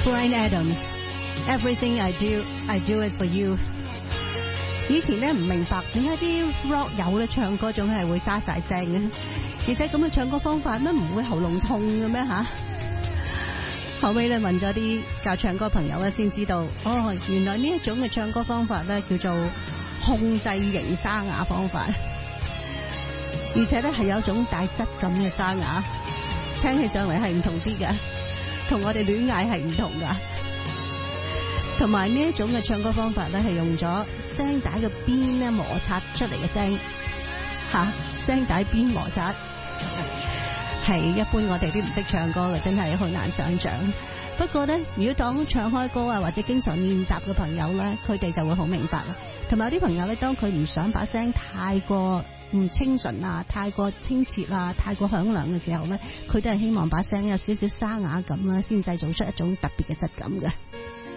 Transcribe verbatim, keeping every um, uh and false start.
Bryan Adams，Everything I do, I do it for you。以前咧唔明白點解啲 rock 友咧唱歌總係會沙晒聲嘅，而且咁嘅唱歌方法乜唔會喉嚨痛嘅咩吓？後尾咧問咗啲教唱歌朋友咧，先知道哦，原來呢一種嘅唱歌方法咧叫做控制型沙啞方法，而且咧係有一種帶質感嘅沙啞，聽起上嚟係唔同啲嘅，同我哋亂嗌係唔同噶。同埋呢一種嘅唱歌方法咧，係用咗聲帶嘅邊咧摩擦出嚟嘅聲，吓聲帶邊摩擦，係一般我哋啲唔識唱歌嘅，真係好難想象。不過咧，如果當唱開歌啊，或者經常練習嘅朋友咧，佢哋就會好明白啦。同埋有啲朋友咧，當佢唔想把聲太過唔清純啊，太過清澈啊，太過響亮嘅時候咧，佢都係希望把聲有少少沙啞感啦，先製造出一種特別嘅質感嘅。